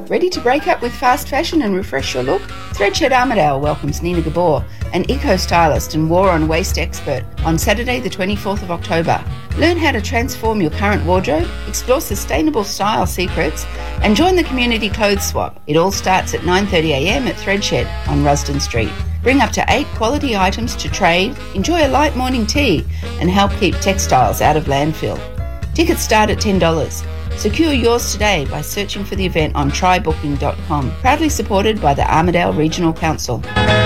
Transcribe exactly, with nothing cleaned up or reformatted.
Ready to break up with fast fashion and refresh your look? Threadshed Armidale welcomes Nina Gabor, an eco-stylist and war on waste expert, on Saturday the twenty-fourth of October. Learn how to transform your current wardrobe, explore sustainable style secrets, and join the community clothes swap. It all starts at nine thirty a m at Threadshed on Rusden Street. Bring up to eight quality items to trade, enjoy a light morning tea, and help keep textiles out of landfill. Tickets start at ten dollars. Secure yours today by searching for the event on try booking dot com. Proudly supported by the Armidale Regional Council.